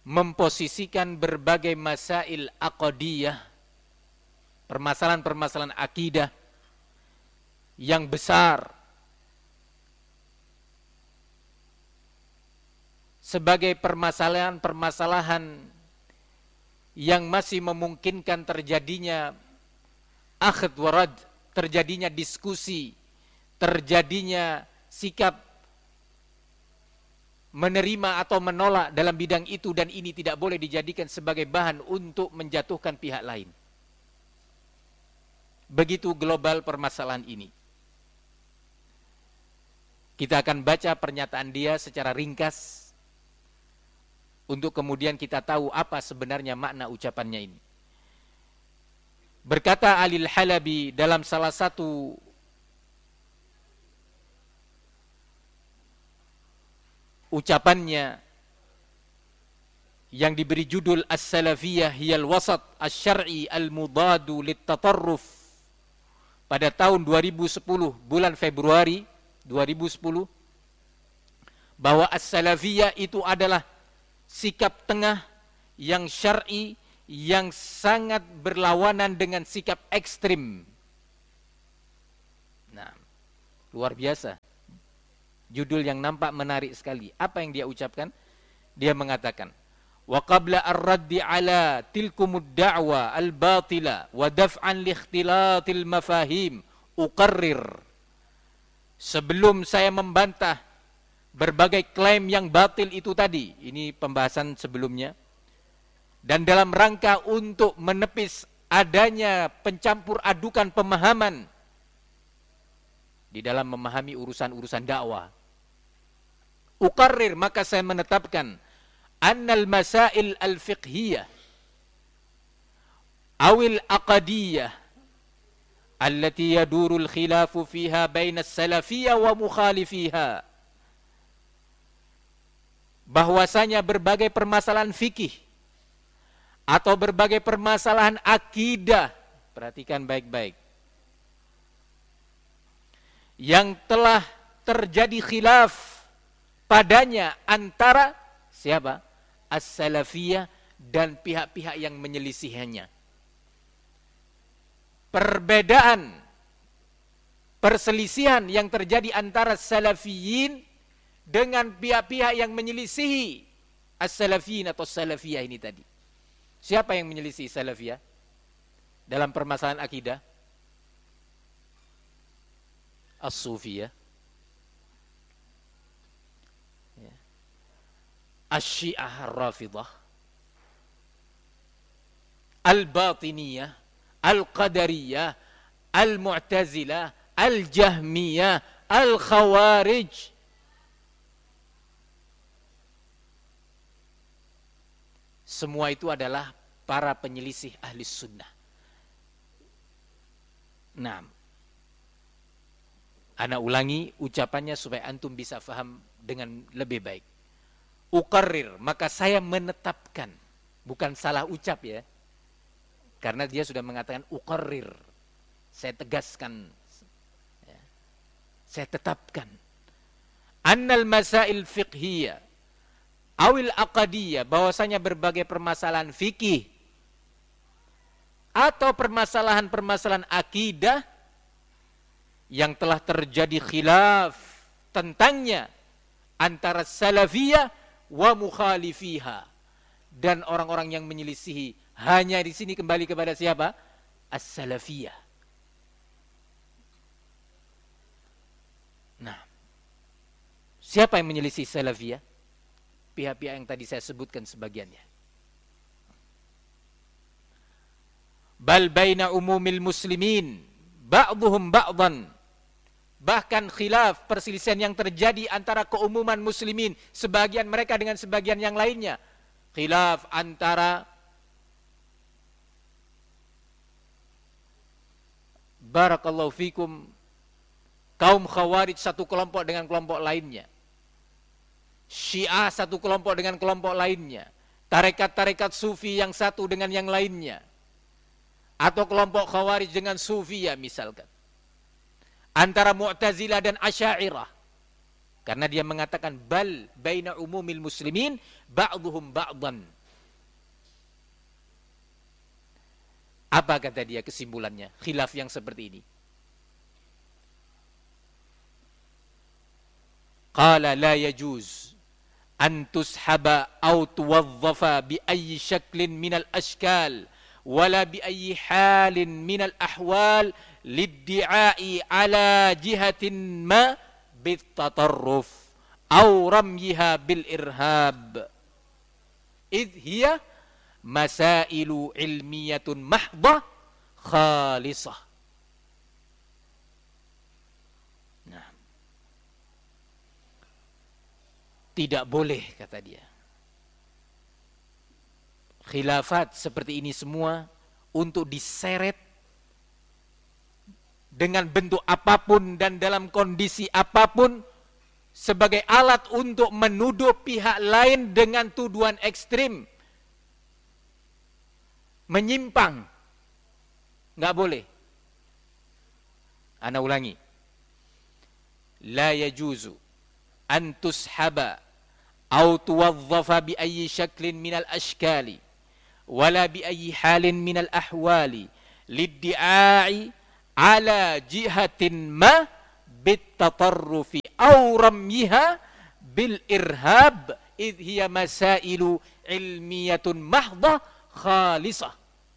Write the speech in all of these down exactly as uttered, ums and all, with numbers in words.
memposisikan berbagai masail aqdiyah, permasalahan-permasalahan akidah yang besar sebagai permasalahan-permasalahan yang masih memungkinkan terjadinya akhd warad, terjadinya diskusi, terjadinya sikap menerima atau menolak dalam bidang itu, dan ini tidak boleh dijadikan sebagai bahan untuk menjatuhkan pihak lain. Begitu global permasalahan ini. Kita akan baca pernyataan dia secara ringkas untuk kemudian kita tahu apa sebenarnya makna ucapannya ini. Berkata Ali Al-Halabi dalam salah satu ucapannya yang diberi judul As-Salafiyah Hiyal Wasat Asy-Syar'i Al-Mudadu Lit-Tatarruf, pada tahun dua ribu sepuluh, bulan Februari dua ribu sepuluh, bahwa As-Salafiyah itu adalah sikap tengah yang syar'i yang sangat berlawanan dengan sikap ekstrim. Nah, luar biasa. Judul yang nampak menarik sekali. Apa yang dia ucapkan? Dia mengatakan, wa qabla ar-raddi ala tilkumud da'wa al-batila wa daf'an li ikhtilatil mafahim uqarrir. Sebelum saya membantah berbagai klaim yang batil itu tadi, ini pembahasan sebelumnya, dan dalam rangka untuk menepis adanya pencampur adukan pemahaman di dalam memahami urusan-urusan dakwah, uqarrir, maka saya menetapkan annal masail al-fiqhiyah awil aqadiyah allati yadurul khilafu fiha bainas salafiyah wa mukhalifiha, bahwasanya berbagai permasalahan fikih atau berbagai permasalahan akidah, perhatikan baik-baik, yang telah terjadi khilaf padanya antara siapa? As-Salafiyah dan pihak-pihak yang menyelisihinya. Perbedaan, perselisihan yang terjadi antara Salafiyin dengan pihak-pihak yang menyelisihi As-Salafiyin atau Salafiyah ini tadi. Siapa yang menyelisihi Salafiyah dalam permasalahan akidah? As-Sufiyah, Asy-Syiah Ar-Rafidah, Al-Batiniyah, Al-Qadariyah, Al-Mu'tazilah, Al-Jahmiyah, Al-Khawarij. Semua itu adalah para penyelisih ahli sunnah. Nah, ana ulangi ucapannya supaya antum bisa faham dengan lebih baik. Uqarrir, maka saya menetapkan, bukan salah ucap ya, karena dia sudah mengatakan uqarrir, saya tegaskan, ya, saya tetapkan, annal masail fiqhiyah awil aqadiyah, bahwasanya berbagai permasalahan fikih atau permasalahan-permasalahan akidah yang telah terjadi khilaf tentangnya antara salafiyah wa mukhalifiha, dan orang-orang yang menyelisihi, hanya di sini kembali kepada siapa? As-Salafiyah. Nah, siapa yang menyelisih Salafiyah? Pihak-pihak yang tadi saya sebutkan sebagiannya. Bal baina umumil muslimin ba'dhum ba'dhan, bahkan khilaf, perselisihan yang terjadi antara keumuman muslimin, sebagian mereka dengan sebagian yang lainnya. Khilaf antara barakallahu fikum kaum Khawarij satu kelompok dengan kelompok lainnya, Syiah satu kelompok dengan kelompok lainnya, tarekat-tarekat Sufi yang satu dengan yang lainnya, atau kelompok Khawarij dengan Sufiyah misalkan, antara Mu'tazilah dan Asy'ariyah, Karena dia mengatakan bal baina umumil muslimin ba'dhum ba'dan. Apa kata dia kesimpulannya? Khilaf yang seperti ini. Qala la yajuz an tushaba aw tuwadhafa bi ayyi shaklin minal ashkal wala bi ayyi halin minal ahwal liddi'ai ala jihatin ma bitatarruf aw ramyiha bil irhab idh hiya masailu ilmiyatun mahdah khalisah. Nah, tidak boleh kata dia khilafat seperti ini semua untuk diseret dengan bentuk apapun dan dalam kondisi apapun sebagai alat untuk menuduh pihak lain dengan tuduhan ekstrim, menyimpang. Nggak boleh. Ana ulangi. La yajuzu an tushaba au tuwadhafa bi ayyi syaklin minal ashkali wala bi ayyi halin minal ahwali liddi'ai ala jihatin ma bitatarrufi aw ramyiha bil irhab idh hiya masailu ilmiyatun mahdah khalisah.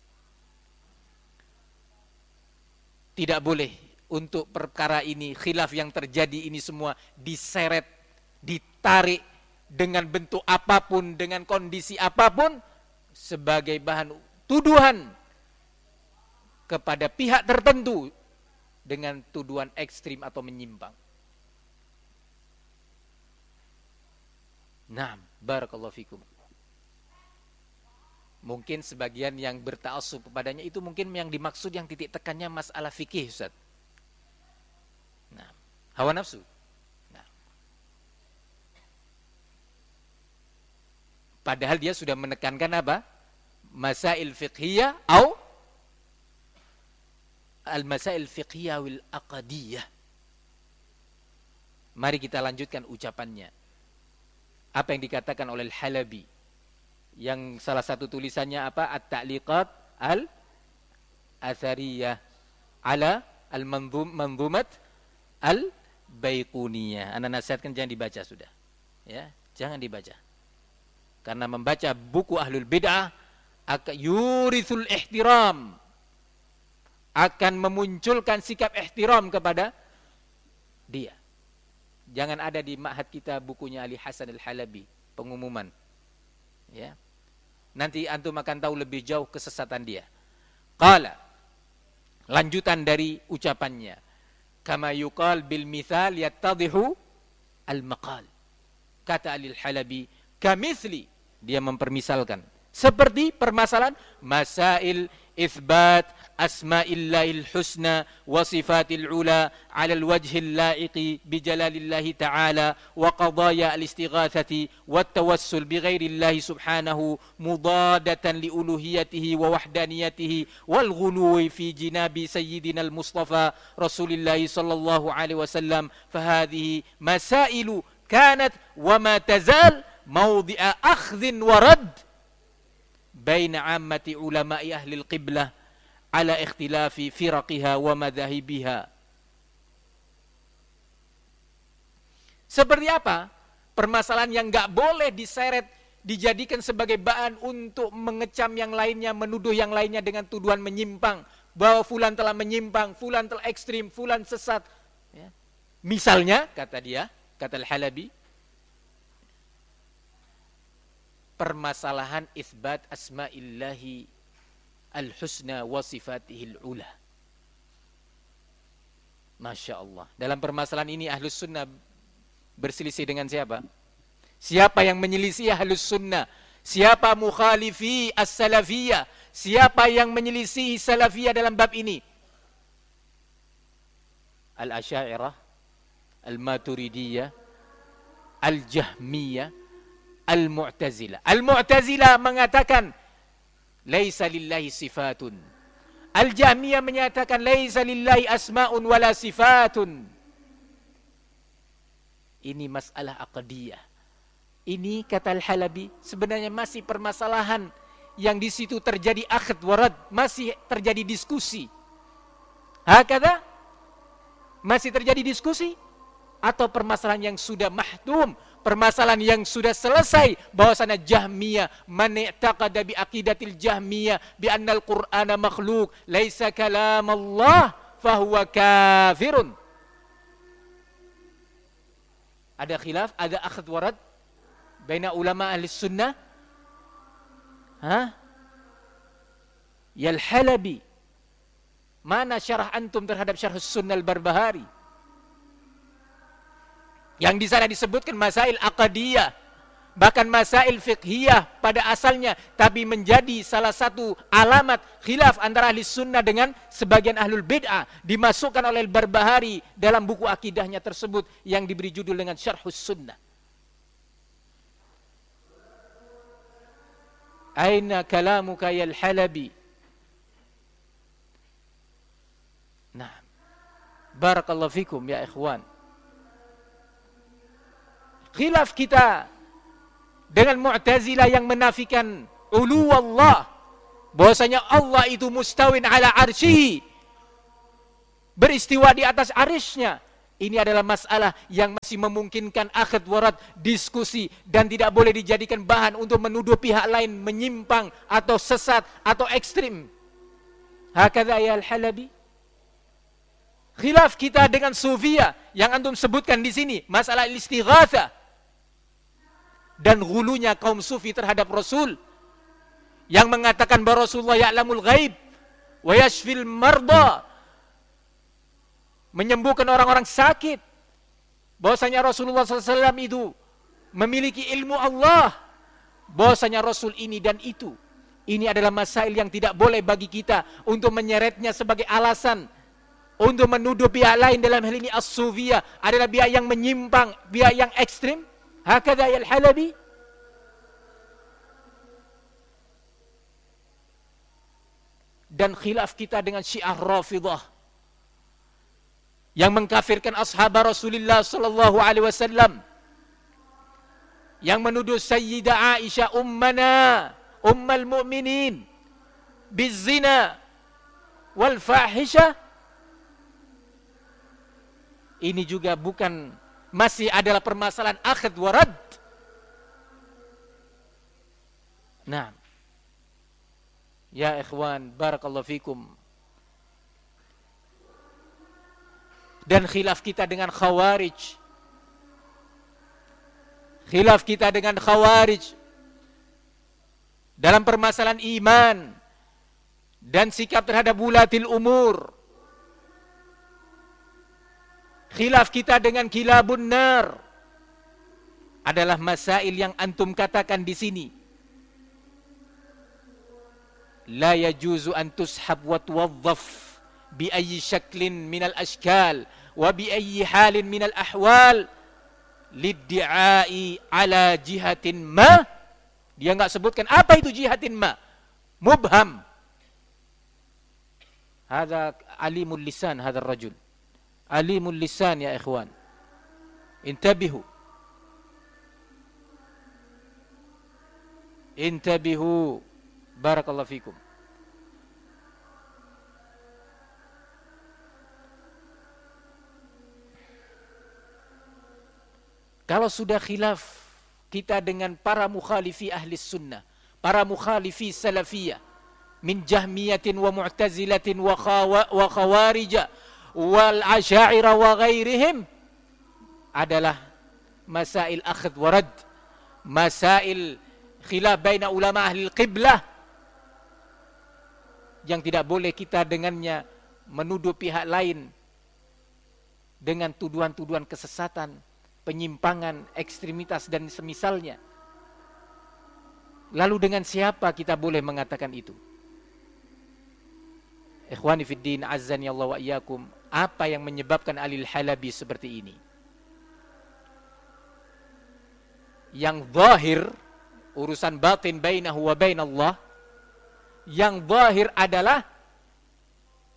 Tidak boleh untuk perkara ini, khilaf yang terjadi ini semua diseret, ditarik dengan bentuk apapun, dengan kondisi apapun sebagai bahan tuduhan kepada pihak tertentu dengan tuduhan ekstrim atau menyimpang. Nah, barakallahu fikum. Mungkin sebagian yang berta'assub kepadanya itu mungkin yang dimaksud yang titik tekannya masalah fikih, Ustaz. Nah, hawa nafsu. Nah. Padahal dia sudah menekankan apa? Masail fiqhiyah atau al-masail fiqhiyah wal aqdiyah. Mari kita lanjutkan ucapannya. Apa yang dikatakan oleh Al-Halabi? Yang salah satu tulisannya apa? At-Ta'liqat al-Athariyah ala al-Manzumat al-Baiquniyah. Anda nasihatkan jangan dibaca sudah. Ya, jangan dibaca. Karena membaca buku Ahlul Bid'ah akan yurithul ihtiram, akan memunculkan sikap ihtiram kepada dia. Jangan ada di ma'had kita bukunya Ali Hasan Al-Halabi, pengumuman. Ya. Nanti antum akan tahu lebih jauh kesesatan dia. Qala, lanjutan dari ucapannya. Kama yuqal bil mithal yattadhihu al-maqal. Kata Ali Al-Halabi, kamithli, dia mempermisalkan. Seperti permasalahan masail ithbat asma'illahil husna wa sifatil ula ala alwajhil la'iqi bijalalillahi ta'ala wa qadaya al-istighathati wa tawassul bighairillahi subhanahu mudadatan li uluhiyatihi wa wahdaniyatihi wal ghuluwi fi jinabi sayyidina al-mustafa rasulillahi sallallahu alaihi wasallam fahadhihi masailu kanat wa ma tazal mawdi'a akhdhin wa radd baina ammati ulama'i ahli al-qiblah ala ikhtilafi firaqiha wa madhahibiha. Seperti apa? Permasalahan yang enggak boleh diseret, dijadikan sebagai bahan untuk mengecam yang lainnya, menuduh yang lainnya dengan tuduhan menyimpang, bahwa fulan telah menyimpang, fulan telah ekstrim, fulan sesat. Ya. Misalnya, kata dia, kata Al-Halabi, permasalahan itsbat asma'illahi al-husna wa sifatihil ula. Masya Allah. Dalam permasalahan ini Ahlus Sunnah berselisih dengan siapa? Siapa yang menyelisih Ahlus Sunnah? Siapa mukhalifi as-salafiyah? Siapa yang menyelisih salafiyah dalam bab ini? Al-Asy'ariyah, Al-Maturidiyah, Al-Jahmiyah, Al-Mu'tazilah. Al-Mu'tazilah mengatakan laisa lillahi sifatun. Al-Jahmiyah menyatakan laisa lillahi asma'un wala sifatun. Ini masalah aqdiyah. Ini kata Al-Halabi sebenarnya masih permasalahan yang di situ terjadi akhd warad, masih terjadi diskusi. Hakadha? Masih terjadi diskusi atau permasalahan yang sudah mahdum, permasalahan yang sudah selesai bahwasanya Jahmiyah man i'taqada bi aqidatil Jahmiyah bi anna al-Qur'ana makhluq laisa kalam Allah fahuwa kafirun. Ada khilaf, ada akhd warad baina ulama ahli sunnah. Hah? Ya Al-Halabi, mana syarah antum terhadap syarh sunnah Al-Barbahari? Yang di sana disebutkan masail aqdiyah, bahkan masail fiqhiyah pada asalnya, tapi menjadi salah satu alamat khilaf antara ahli sunnah dengan sebagian ahlul bid'ah, dimasukkan oleh Al-Barbahari dalam buku akidahnya tersebut yang diberi judul dengan Syarhus Sunnah. Aina kalamuka ya Al-Halabi? Nah, barakallahu fikum ya ikhwan. Khilaf kita dengan Mu'tazilah yang menafikan ulu Allah, bahwasanya Allah itu mustawin ala arsyihi, beristiwa di atas arsy-Nya. Ini adalah masalah yang masih memungkinkan akhd warad, diskusi, dan tidak boleh dijadikan bahan untuk menuduh pihak lain menyimpang atau sesat atau ekstrim. Hakadha ya Al-Halabi. Khilaf kita dengan Sufiyah yang antum sebutkan di sini, masalah istighatsah dan ghulunya kaum Sufi terhadap Rasul yang mengatakan bahwa Rasulullah ya'lamul ghaib wa yashfil marda, menyembuhkan orang-orang sakit, bahwasanya Rasulullah shallallahu alaihi wasallam itu memiliki ilmu Allah, bahwasanya Rasul ini dan itu. Ini adalah masail yang tidak boleh bagi kita untuk menyeretnya sebagai alasan untuk menuduh pihak lain, dalam hal ini as-Sufiyah adalah pihak yang menyimpang, pihak yang ekstrim. Hakadha ya Al-Halabi. Dan khilaf kita dengan Syiah Rafidah yang mengkafirkan ashab Rasulullah sallallahu alaihi wasallam, yang menuduh Sayyidah Aisyah ummana ummul mu'minin bizina wal fahisha. Ini juga bukan, masih adalah permasalahan akhd warad. Nah, ya ikhwan, barakallahu fikum. Dan khilaf kita dengan Khawarij, khilaf kita dengan Khawarij dalam permasalahan iman dan sikap terhadap wulatil umur. Khilaf kita dengan kilabun nar adalah masail yang antum katakan di sini. La yajuzu an tushab wa tuwazzaf bi ayyi syaklin minal ashkal wa bi ayyi halin minal ahwal liddi'ai ala jihatin ma. Dia enggak sebutkan apa itu jihatin ma, mubham. Hada alimul lisan, hada rajul alimul lisan ya ikhwan, intabihu intabihu barakallahu fikum. Kalau sudah khilaf kita dengan para mukhalifi ahli sunnah, para mukhalifi salafiyah, min jahmiyatin wa mu'tazilatin wa khawarija wal asy'ariyah wa ghairihim, adalah masail akhd warad, masail khilaf baina ulama ahli qiblah, yang tidak boleh kita dengannya menuduh pihak lain dengan tuduhan-tuduhan kesesatan, penyimpangan, ekstremitas dan semisalnya. Lalu dengan siapa kita boleh mengatakan itu? Ikhwani fiddin, azzani Allah wa iyyakum, apa yang menyebabkan Al-Halabi seperti ini? Yang zahir, urusan batin bainahu wa bainallah, yang zahir adalah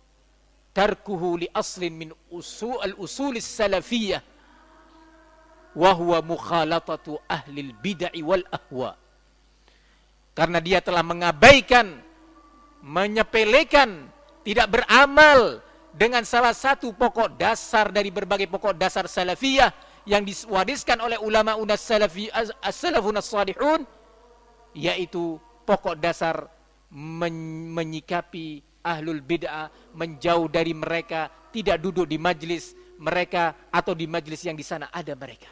tarkuhu li aslin min usul al-usul salafiyah, wa huwa mukhalatatu ahlil bid'ah wal ahwa. Karena dia telah mengabaikan, menyepelekan, tidak beramal dengan salah satu pokok dasar dari berbagai pokok dasar salafiyah yang diwariskan oleh ulama unas salafi as-salafun as-salihun, yaitu pokok dasar men- menyikapi ahlul bid'ah, menjauh dari mereka, tidak duduk di majlis mereka atau di majlis yang di sana ada mereka.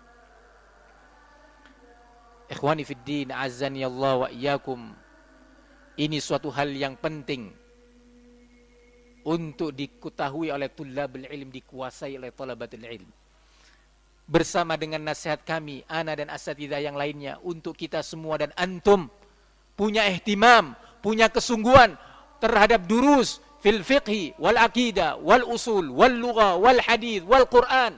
Ikhwani fid din, azani Allah wa iyyakum. Ini suatu hal yang penting untuk diketahui oleh tulabul ilm, dikuasai oleh talabatul ilm. Bersama dengan nasihat kami, ana dan asatidzah yang lainnya, untuk kita semua dan antum punya ihtimam, punya kesungguhan terhadap durus fil fiqhi wal aqidah wal usul wal lugha wal hadith wal Quran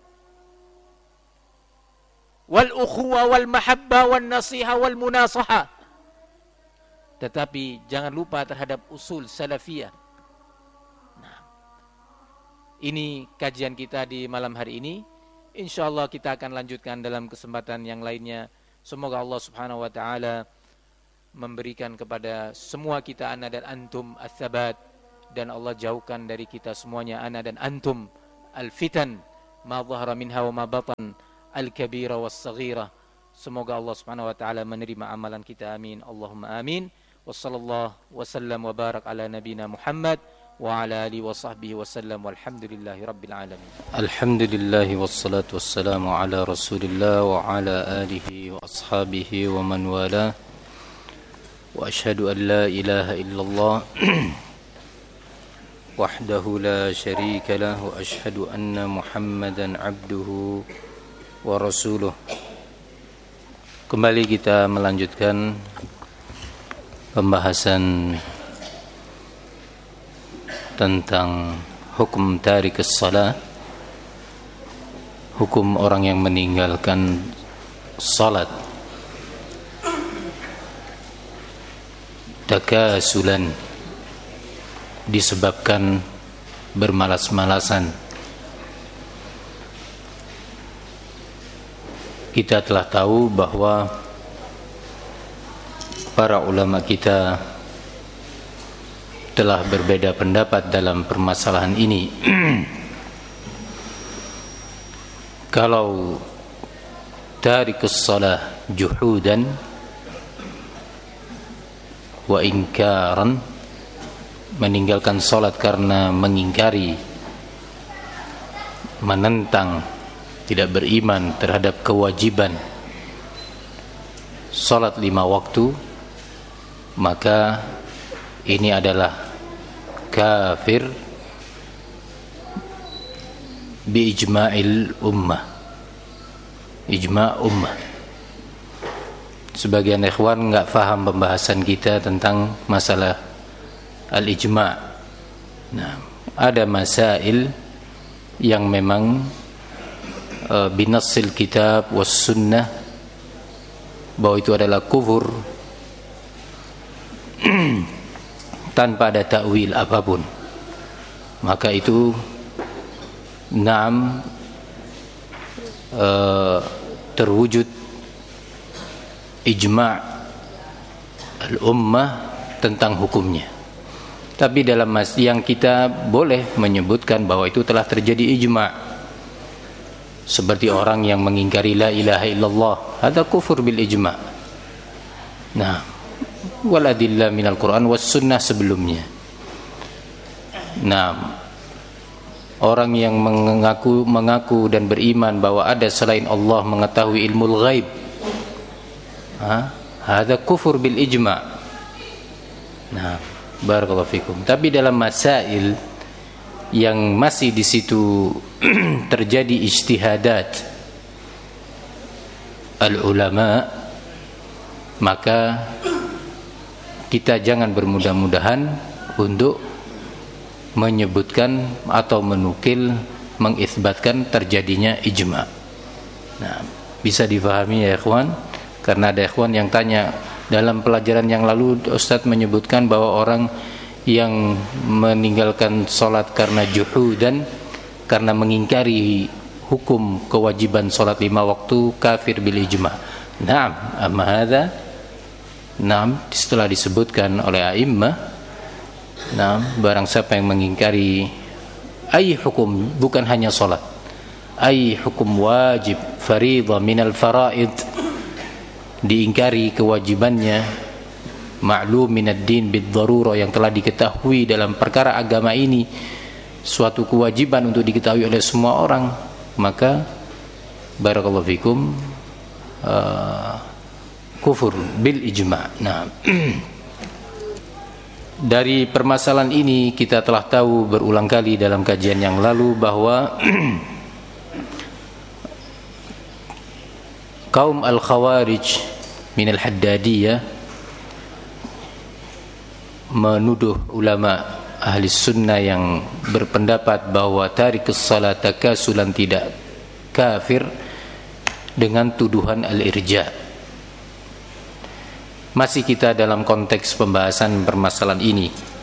wal ukhuwah wal mahabbah wal nasiha wal munasaha. Tetapi jangan lupa terhadap usul salafiyah. Nah, ini kajian kita di malam hari ini. Insyaallah kita akan lanjutkan dalam kesempatan yang lainnya. Semoga Allah Subhanahu wa taala memberikan kepada semua kita, ana dan antum, ats-tsabat, dan Allah jauhkan dari kita semuanya, ana dan antum, al-fitan ma dhahara minha wa ma batan, al-kabira was-saghira. Semoga Allah Subhanahu wa taala menerima amalan kita, amin. Allahumma amin. Wassallallahu wasallam wa barak ala nabina Muhammad wa ala alihi wa sahbihi wasallam, walhamdulillahi rabbil alamin. Alhamdulillah wassalatu wassalamu ala Rasulillah wa ala alihi wa ashabihi wa man wala. Wa ashhadu an la ilaha illallah wahdahu la syarika lah, wa ashhadu anna Muhammadan abduhu wa rasuluh. Kembali kita melanjutkan pembahasan tentang hukum tarikus shalah, hukum orang yang meninggalkan salat takasulan, disebabkan bermalas-malasan. Kita telah tahu bahwa para ulama kita telah berbeda pendapat dalam permasalahan ini. Kalau tarikus shalah juhudan wa ingkaran, meninggalkan salat karena mengingkari, menentang, tidak beriman terhadap kewajiban salat lima waktu, maka ini adalah kafir bi ijma'il ummah, ijma' ummah. Sebagian ikhwan enggak faham pembahasan kita tentang masalah al-ijma'. Nah, ada masail yang memang uh, binassil kitab was sunnah bahwa itu adalah kufur tanpa ada takwil apapun, maka itu naam uh, terwujud ijma' al-ummah tentang hukumnya. Tapi dalam mas yang kita boleh menyebutkan bahwa itu telah terjadi ijma', seperti orang yang mengingkari la ilaha illallah, ada kufur bil ijma'. Nah, wal adillah minal Quran was sunnah sebelumnya. Nah, orang yang mengaku mengaku dan beriman bahwa ada selain Allah mengetahui ilmu ghaib, ha, ada kufur bil ijma'. Nah, barakallahu fikum. Tapi dalam masail yang masih di situ terjadi ijtihadat al ulama, maka kita jangan bermudah-mudahan untuk menyebutkan atau menukil, mengisbatkan terjadinya ijma'. Nah, bisa difahami ya ikhwan, karena ada ikhwan yang tanya, dalam pelajaran yang lalu Ustadz menyebutkan bahwa orang yang meninggalkan sholat karena juhudan, karena mengingkari hukum kewajiban salat lima waktu kafir bil ijma'. Naam, amma hadza naam setelah disebutkan oleh a'immah, naam barang siapa yang mengingkari ai hukum, bukan hanya salat, ai hukum wajib fardhu minal faraid, diingkari kewajibannya ma'lum minad din bid darurah, yang telah diketahui dalam perkara agama ini suatu kewajiban untuk diketahui oleh semua orang, maka barakallahu fikum uh, kufur bil ijma'. Nah, dari permasalahan ini kita telah tahu berulang kali dalam kajian yang lalu bahwa kaum al-khawarij min al-haddadiyah menuduh ulama ahli sunnah yang berpendapat bahwa tarikus salat takasulan tidak kafir dengan tuduhan al-irja'. Masih kita dalam konteks pembahasan permasalahan ini.